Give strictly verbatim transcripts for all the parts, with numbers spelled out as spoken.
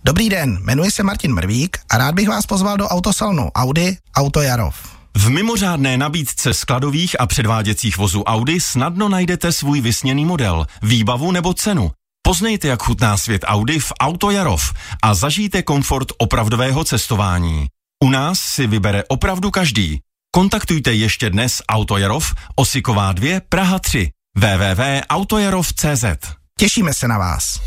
Dobrý den, jmenuji se Martin Mrvík a rád bych vás pozval do autosalonu Audi Auto Jarov. V mimořádné nabídce skladových a předváděcích vozů Audi snadno najdete svůj vysněný model, výbavu nebo cenu. Poznejte, jak chutná svět Audi v Auto Jarov a zažijte komfort opravdového cestování. U nás si vybere opravdu každý. Kontaktujte ještě dnes Auto Jarov, Osiková dva, Praha tři, w w w tečka autojarov tečka c z. Těšíme se na vás.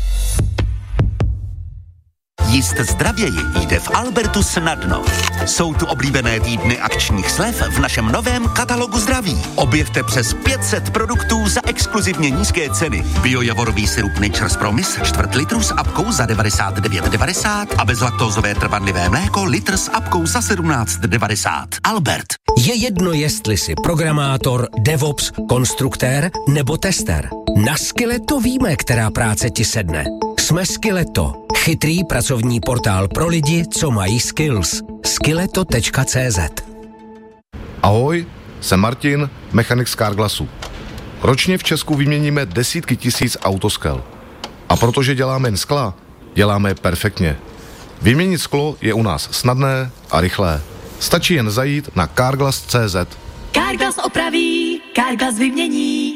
Jíst zdravěji jde v Albertu snadno. Jsou tu oblíbené týdny akčních slev v našem novém katalogu zdraví. Objevte přes pět set produktů za exkluzivně nízké ceny. Biojavorový sirup Nature's Promise čtvrt litru s apkou za devadesát devět devadesát a bezlaktózové trvanlivé mléko litr s apkou za sedmnáct devadesát. Albert. Je jedno, jestli jsi programátor, DevOps, konstruktér nebo tester. Na Skilleto víme, která práce ti sedne. Jsme Skilleto. Chytrý pracovní portál pro lidi, co mají skills. skilleto tečka c z. Ahoj, jsem Martin, mechanik z Carglassu. Ročně v Česku vyměníme desítky tisíc autoskel. A protože děláme jen skla, děláme je perfektně. Vyměnit sklo je u nás snadné a rychlé. Stačí jen zajít na carglass tečka c z. Carglass opraví, Carglass vymění.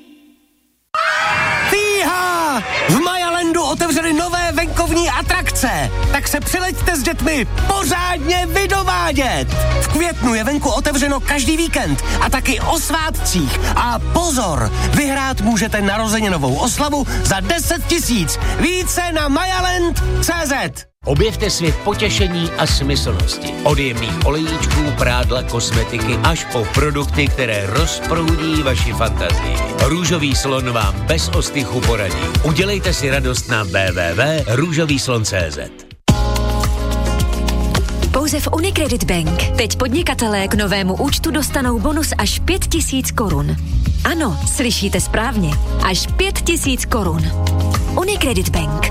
Fíha! V Majalandu otevřeli nové venkovní atrakce, tak se přileďte s dětmi pořádně vydovádět. V květnu je venku otevřeno každý víkend a taky o svátcích. A pozor, vyhrát můžete narozeninovou oslavu za deset tisíc. Více na majaland tečka c z. Objevte svět potěšení a smyslnosti. Od jemných olejíčků, prádla, kosmetiky až po produkty, které rozproudí vaši fantazii. Růžový slon vám bez ostychu poradí. Udělejte si radost na w w w tečka růžový slon tečka c z. Pouze v Unicredit Bank teď podnikatelé k novému účtu dostanou bonus až pět tisíc korun. Ano, slyšíte správně. Až pět tisíc korun. Unicredit Bank.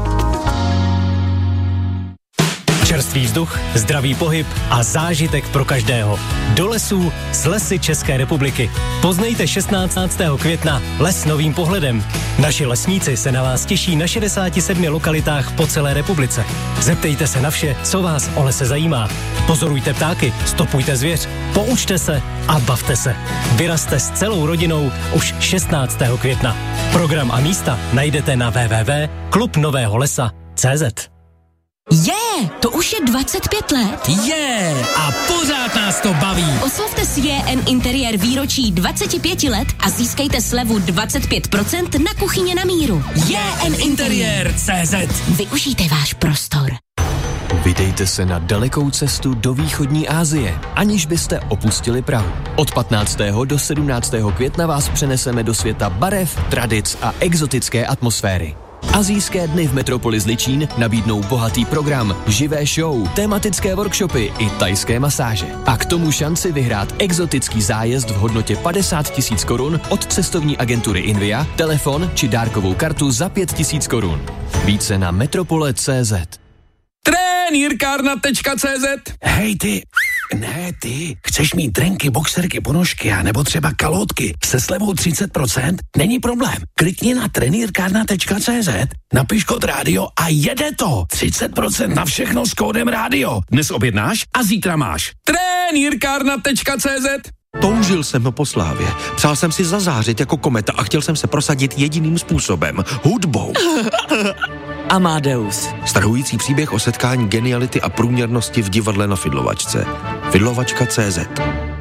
Čerstvý vzduch, zdravý pohyb a zážitek pro každého. Do lesů s Lesy České republiky. Poznejte šestnáctého května les novým pohledem. Naši lesníci se na vás těší na šedesáti sedmi lokalitách po celé republice. Zeptejte se na vše, co vás o lese zajímá. Pozorujte ptáky, stopujte zvěř, poučte se a bavte se. Vyrazte s celou rodinou už šestnáctého května. Program a místa najdete na w w w tečka klub nového lesa tečka c z. Je, yeah, to už je dvacet pět let. Je, yeah, a pořád nás to baví. Oslavte s J N Interiér výročí dvacet pět let a získejte slevu dvacet pět procent na kuchyně na míru. J N Interiér tečka c z. Využijte váš prostor. Vydejte se na dalekou cestu do východní Asie, aniž byste opustili Prahu. Od patnáctého do sedmnáctého května vás přeneseme do světa barev, tradic a exotické atmosféry. Asijské dny v metropoli Zličín nabídnou bohatý program, živé show, tematické workshopy i thajské masáže. A k tomu šanci vyhrát exotický zájezd v hodnotě padesát tisíc korun od cestovní agentury Invia, telefon či dárkovou kartu za pět tisíc korun. Více na metropole tečka c z. Trenýrkárna tečka c z. Hej ty, ne ty, chceš mít trenky, boxerky, ponožky a nebo třeba kalotky se slevou třicet procent? Není problém. Klikni na trenýrkárna tečka c z, napiš kód rádio a jede to. třicet procent na všechno s kódem rádio. Dnes objednáš a zítra máš. Trenýrkárna tečka c z. Toužil jsem po slávě. Přál jsem si zazářit jako kometa a chtěl jsem se prosadit jediným způsobem. Hudbou. Amadeus. Strhující příběh o setkání geniality a průměrnosti v divadle na Fidlovačce. Fidlovačka tečka c z.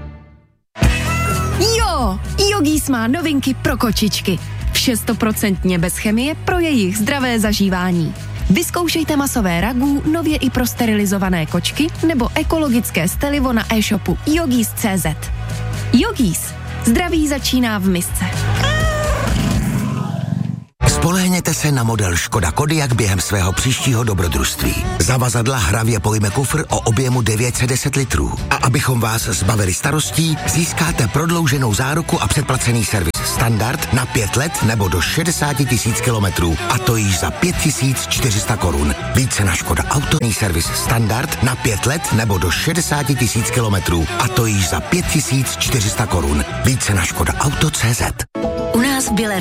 Jo, Yogis má novinky pro kočičky. Vše stoprocentně bez chemie pro jejich zdravé zažívání. Vyzkoušejte masové ragu, nově i pro sterilizované kočky nebo ekologické stelivo na e-shopu yogis tečka c z. Yogis. Zdraví začíná v misce. Spolehněte se na model Škoda Kodiaq během svého příštího dobrodružství. Zavazadla hravě pojme kufr o objemu devět set deset litrů. A abychom vás zbavili starostí, získáte prodlouženou záruku a předplacený servis standard na pět let nebo do šedesát tisíc kilometrů. A to již za pět tisíc čtyři sta korun. Více na Škoda Auto servis standard na pět let nebo do šedesát tisíc kilometrů. A to již za pět tisíc čtyři sta korun. Více na Škoda Auto tečka c z. U nás v Bělé